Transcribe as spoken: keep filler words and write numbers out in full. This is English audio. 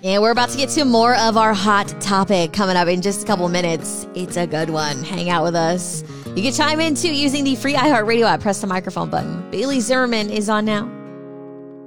And we're about to get to more of our hot topic coming up in just a couple minutes. It's a good one. Hang out with us. You can chime in too using the free iHeartRadio app. Press the microphone button. Bailey Zimmerman is on now.